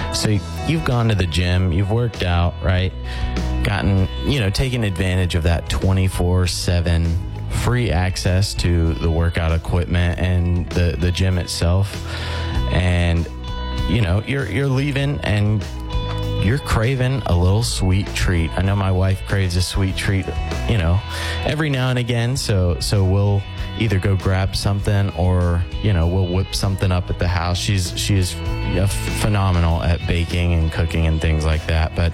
So you've gone to the gym, you've worked out, right? Gotten, taken advantage of that 24/7 free access to the workout equipment and the gym itself. And, you're leaving and you're craving a little sweet treat. I know my wife craves a sweet treat, every now and again. So we'll either go grab something or, we'll whip something up at the house. She's phenomenal at baking and cooking and things like that. But,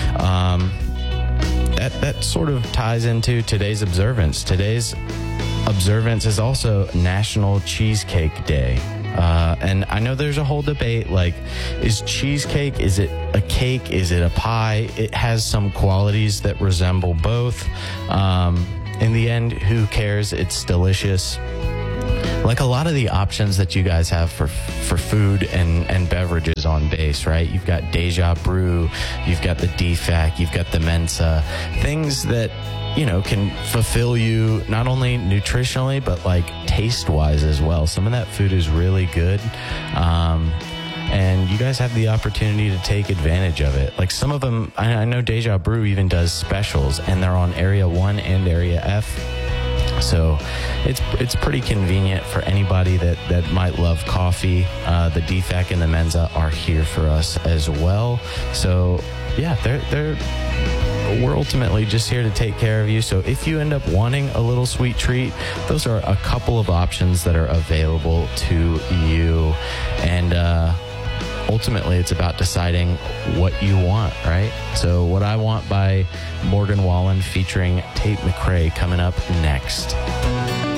that sort of ties into today's observance. Today's observance is also National Cheesecake Day. And I know there's a whole debate, like, is cheesecake, is it a cake, is it a pie? It has some qualities that resemble both. In the end, who cares? It's delicious. Like a lot of the options that you guys have for food and beverages on base, right? You've got Deja Brew, you've got the DFAC, you've got the Mensa, things that, can fulfill you not only nutritionally, but like taste-wise as well. Some of that food is really good. And you guys have the opportunity to take advantage of it. Like some of them, I know Deja Brew even does specials, and they're on Area 1 and Area F. So it's pretty convenient for anybody that might love coffee. The DFAC and the Mensa are here for us as well. So yeah, we're ultimately just here to take care of you. So if you end up wanting a little sweet treat, those are a couple of options that are available to you. And ultimately, it's about deciding what you want, right? So What I Want by Morgan Wallen featuring Tate McRae coming up next.